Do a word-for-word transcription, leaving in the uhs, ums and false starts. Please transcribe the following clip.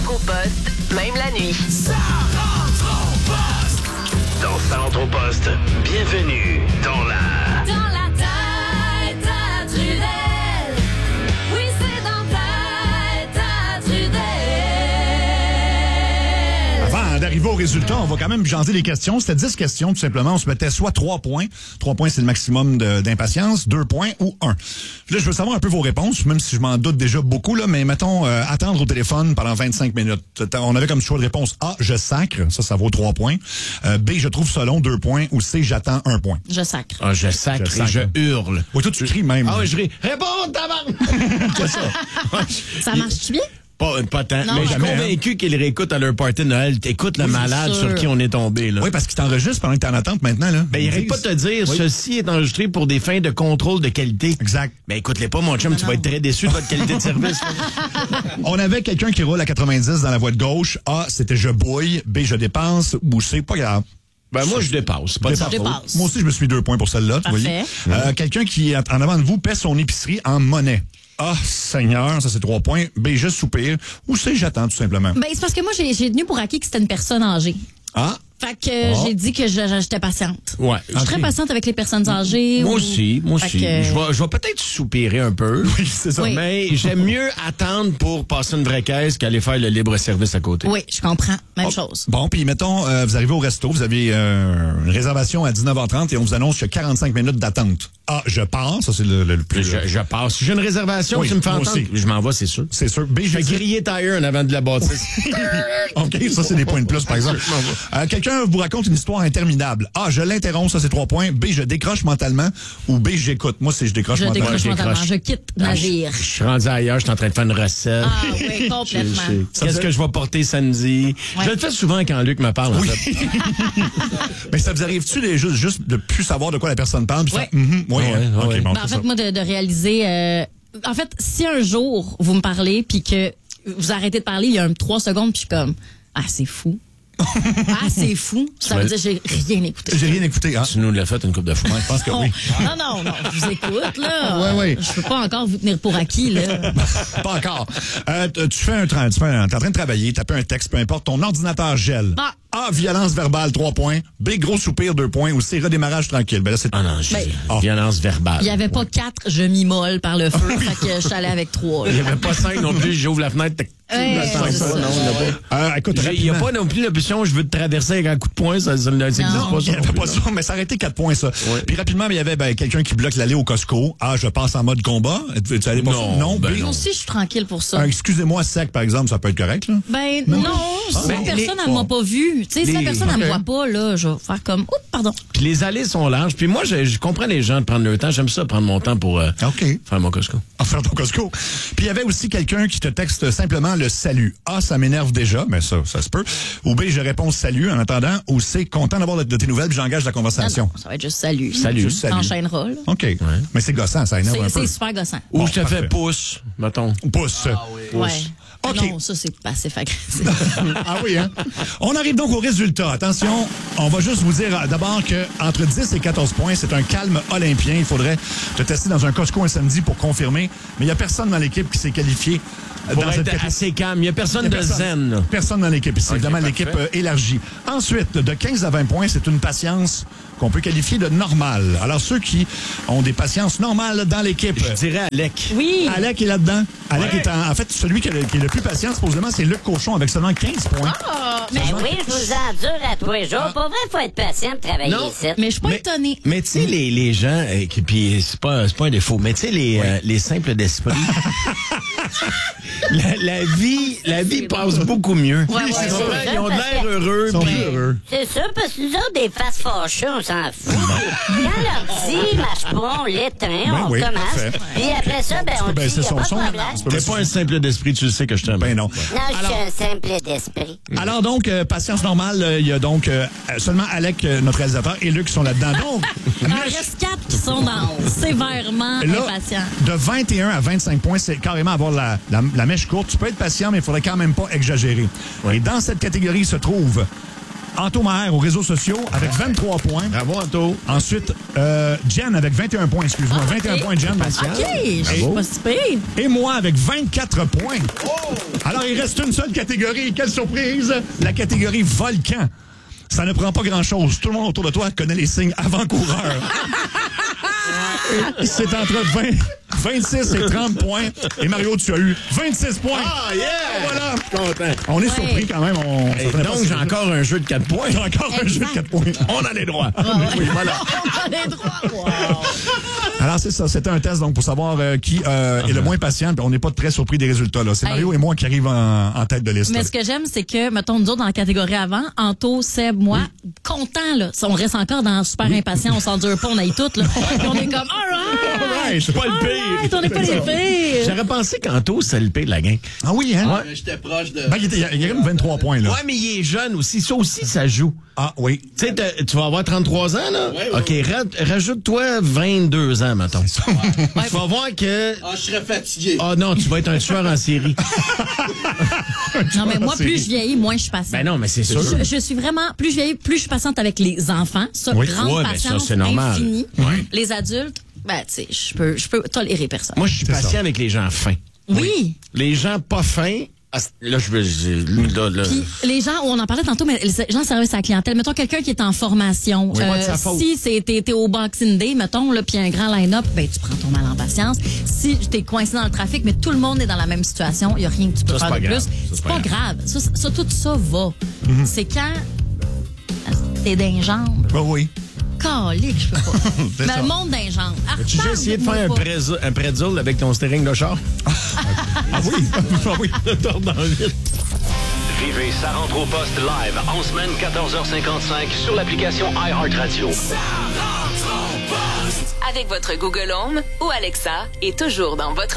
rentre au poste, même la nuit. Ça rentre au poste. Dans Ça rentre au poste, bienvenue dans la... Dans la tête à Trudel. Oui, c'est dans la tête à Trudel. Avant d'arriver au résultat, on va quand même jaser les questions. C'était dix questions, tout simplement. On se mettait soit trois points. trois points, c'est le maximum de, d'impatience. deux points ou un. Là, je veux savoir un peu vos réponses, même si je m'en doute déjà beaucoup, là, mais mettons, euh, attendre au téléphone pendant vingt-cinq minutes. On avait comme choix de réponse A, je sacre. Ça, ça vaut trois points. Euh, B, je trouve ça long, deux points. Ou C, j'attends un point. Je sacre. Ah, je sacre Je et sacre. je hurle. Oui, toi, tu cries même. Ah oui, je ris. Réponds, tabarnak! C'est ça. Ça marche-tu bien? Pas, pas tant. Non, mais je suis jamais, convaincu qu'ils réécoutent à leur party de Noël. Écoute le Oui, c'est malade sûr. sur qui on est tombé, là. Oui, parce qu'ils t'enregistrent pendant que t'es en attente maintenant, là. Ben, il arrête pas de te dire, Oui. ceci est enregistré pour des fins de contrôle de qualité. Exact. Ben, écoute-les pas, mon chum, tu vas être très déçu de votre qualité de service. On avait quelqu'un qui roule à quatre-vingt-dix dans la voie de gauche. A, c'était je bouille. B, je dépense. Ou C, pas grave. Ben, moi, je dépasse. Pas de Je sa faute. dépasse. Moi aussi, je me suis mis deux points pour celle-là. Tu Parfait. voyez. Euh, quelqu'un qui, en avant de vous, paie son épicerie en monnaie. Ah, Seigneur, ça c'est trois points. B, je soupire. Ou C, j'attends, tout simplement. Ben, c'est parce que moi, j'ai, j'ai tenu pour acquis que c'était une personne âgée. Ah, Fait que euh, Oh. j'ai dit que je- j'étais patiente. Ouais. Je suis très Ok. patiente avec les personnes âgées. Moi ou- aussi, moi Fait aussi. que- Je vais, je vais peut-être soupirer un peu. oui, c'est ça. Oui. Mais j'aime mieux attendre pour passer une vraie caisse qu'aller faire le libre-service à côté. Oui, je comprends. Même Oh, chose. Bon, puis mettons, euh, vous arrivez au resto, vous avez euh, une réservation à dix-neuf heures trente et on vous annonce qu'il y a quarante-cinq minutes d'attente. Ah, je pars, ça c'est le, le, le plus... Je, je passe. Si j'ai une réservation, Oui, tu me fais moi entendre. aussi. Je m'en vais, c'est sûr. C'est sûr. B, Je fais je griller tire en avant de la bâtisse. OK, ça, c'est des points de plus, par exemple. Euh, quelqu'un vous raconte une histoire interminable. A, je l'interromps, ça, c'est trois points. B, je décroche mentalement. Ou B, j'écoute. Moi, c'est je décroche Je mentalement. décroche je mentalement. décroche. Je quitte Ah, navire. Je je suis rendu ailleurs, je suis en train de faire une recette. Ah oui, complètement. Je- je- Qu'est-ce que je vais porter samedi? Ouais. Je le fais souvent quand Luc me parle, en Oui. fait. Mais ça vous arrive-tu les, juste, juste de plus savoir de quoi la personne parle? Puis Ouais. faire, mhm, oui, Ouais, hein? ouais, OK, ouais. bon, Ben, en c'est fait, ça. moi, de, de réaliser... euh, en fait, si un jour, vous me parlez, puis que vous arrêtez de parler, il y a un trois secondes, puis je suis comme... Ah, c'est fou. Ah, c'est fou. Ça veut Ouais. dire que j'ai rien écouté. J'ai rien écouté, hein? Tu nous l'as fait une coupe de fois. Je pense que oui. Non, non, non, je vous écoute, là. Ouais, ouais. Je peux pas encore vous tenir pour acquis, là. Pas encore. Euh, t- tu fais un train, tu fais un, t'es en train de travailler, taper un texte, peu importe, ton ordinateur gèle. Ah. A, violence verbale, trois points. B, gros soupir, deux points. Ou C, redémarrage tranquille. Ben là, c'est... Ah non, je Ben, Ah. violence verbale. Il y avait pas quatre, je m'immole par le feu. Fait que je suis allée avec trois. Il là. n'y avait pas cinq non plus, j'ouvre la fenêtre. tac, Ouais, attends, c'est ça, ça. non, il n'y a pas. Euh, écoute, J'ai- Il n'y a rapidement. pas non plus l'option, je veux te traverser avec un coup de poing, ça ça n'existe Non. pas. Il Ça, n'y avait non pas plus, ça, mais ça aurait été quatre points, ça. Ouais. Puis rapidement, il y avait ben, quelqu'un qui bloque l'allée au Costco. Ah, je passe en mode combat. Tu, tu allais pas Non, non, ben B, Moi aussi, je suis tranquille pour ça. un excusez-moi sec, par exemple, ça peut être correct, là. Ben non, si Ben, la personne, les- elle m'a pas vu. Tu sais, si la Les- personne, elle me ok. voit pas, là, je vais faire comme, oups, pardon. Puis les allées sont larges. Puis moi, je, je comprends les gens de prendre leur temps. J'aime ça, prendre mon temps pour euh, OK. faire mon Costco. En faire ton Costco. Puis il y avait aussi quelqu'un qui te texte simplement le salut. A, ça m'énerve déjà, mais ça, ça se peut. Ou B, je réponds salut en attendant. Ou C, content d'avoir de, de tes nouvelles, puis j'engage la Non, conversation. non, ça va être juste salut. Salut. Juste salut. T'enchaîneras, là. OK. Mais c'est gossant, ça énerve un C'est peu. c'est super gossant. Ou Bon, je te parfait. fais pouce, mettons. Pouce. Ouais. OK. Non, ça, c'est passif agressif. Ah oui, hein? On arrive donc au résultat. Attention, on va juste vous dire euh, d'abord que entre dix et quatorze points, c'est un calme olympien. Il faudrait te tester dans un Costco un samedi pour confirmer. Mais il n'y a personne dans l'équipe qui s'est qualifié euh, Pour dans être cette catégorie. assez calme. Il n'y a personne Il y a de zen, là. Personne dans l'équipe. C'est Ok, évidemment parfait. l'équipe euh, élargie. Ensuite, de quinze à vingt points, c'est une patience qu'on peut qualifier de normale. Alors, ceux qui ont des patiences normales dans l'équipe... Je dirais Alec. Oui. Alec est là-dedans. Alec est en, en fait celui qui, a le- qui est le plus patient, supposément, c'est Luc Cochon avec seulement quinze points. Mais oui, je vous endure à tous les jours. Pour vrai, il faut être patient de travailler Non. ici. Mais je suis pas Mais- étonnée. Mais tu sais, les, les gens, euh, qui- puis c'est pas, c'est pas un défaut, mais tu sais, les, euh, les simples d'esprit, la, la vie, la vie passe beaucoup mieux. Ouais, ouais, Ils c'est sont- vrai. Ils ont de l'air heureux. Ils sont puis- plus heureux. C'est ça, parce que nous autres, des faces fâchées, on s'en fout. Quand l'ordi marche pas, on l'éteint, on oui, commence. parfait. Puis après ça, ben, on Ben, dit, c'est y a son pas de son. problème. T'es pas un simple d'esprit, tu le sais que je t'aime. Ben non. Non, je suis un simple d'esprit. Alors donc, euh, patience normale, euh, il y a donc euh, seulement Alec, euh, notre réalisateur, et Luc qui sont là-dedans. Donc, Il en mais- reste quatre qui sont dans sévèrement là, impatients. de vingt et un à vingt-cinq points, c'est carrément avoir la, la, la mèche courte. Tu peux être patient, mais il faudrait quand même pas exagérer. Et dans cette catégorie se trouve Anto Maher aux réseaux sociaux avec vingt-trois points. Bravo, Anto. Ensuite, euh, Jen avec vingt et un points, excuse-moi. Ah, vingt et un ok. points, Jen. Merci. OK, je suis pas si pire. Et moi avec vingt-quatre points. Alors, il reste une seule catégorie. Quelle surprise! La catégorie volcan. Ça ne prend pas grand-chose. Tout le monde autour de toi connaît les signes avant-coureurs. C'est entre vingt, vingt-six et trente points. Et Mario, tu as eu vingt-six points. Ah, yeah! Voilà. Content. On est Ouais. surpris quand même. On Et s'attendait pas donc, à j'ai ce- encore un jeu de quatre points. J'ai encore un jeu de Exact. quatre points. On a les droits. Oui, voilà. On a les droits. Wow. Alors, c'est ça. C'était un test donc pour savoir euh, qui euh, est le moins patient. Puis on n'est pas très surpris des résultats. Là. C'est Hey. Mario et moi qui arrivent en, en tête de liste. Mais ce que j'aime, c'est que, mettons, nous autres, dans la catégorie avant, Anto, Seb, moi, content, là. On reste encore dans super impatient, on s'endure pas, on aille tout, là. Puis on est comme, all right! All right. C'est pas le pire. All right, on n'est pas les pires! J'aurais pensé qu'Anto, c'est le pire de la gang. Ah oui, hein? Ouais. J'étais proche de. Ben, il, était, il y a- il y a même vingt-trois points, là. Ouais, mais il est jeune aussi. Ça aussi, ça joue. Ah oui. Tu sais, t'as- tu vas avoir trente-trois ans, là? Ouais, ouais, OK, ra- rajoute-toi vingt-deux ans, mettons. Tu vas voir que... Ah, je serais fatigué. Ah non, tu vas être un tueur en série. Non, mais moi, C'est- plus je vieillis, moins je suis patiente. Ben non, mais c'est sûr. Je, je suis vraiment, plus je vieillis, plus je suis patiente avec les enfants. Ça, Oui. grande Ouais, mais ça, patience c'est normal. infinie. Les adultes, ben, tu sais, je peux, je peux tolérer personne. Moi, je suis C'est patient ça. avec les gens fins. oui. Les gens pas fins, ah, c- là, je veux... je- Là, là, Puis les gens, on en parlait tantôt, mais les gens de service à la clientèle, mettons quelqu'un qui est en formation, Oui, pas de sa faute. si c'est t'es, t'es au Boxing Day, mettons, là, puis un grand line-up, ben tu prends ton mal en patience. Si t'es coincé dans le trafic, mais tout le monde est dans la même situation, il y a rien que tu peux Ça, c'est faire pas de grave. plus. Ça, c'est C'est pas pas grave. Ça, ça, tout ça va. C'est quand t'es d'un jambes. Ben oui. Calique, je peux pas. C'est mais ça. le monde d'un jambes. As-tu déjà essayé de faire un, prézo- un pretzel avec ton steering de char? Ah oui. Ah oui. Tord dans le vide. Vivez Ça rentre au poste live en semaine quatorze heures cinquante-cinq sur l'application iHeartRadio. Avec votre Google Home ou Alexa et toujours dans votre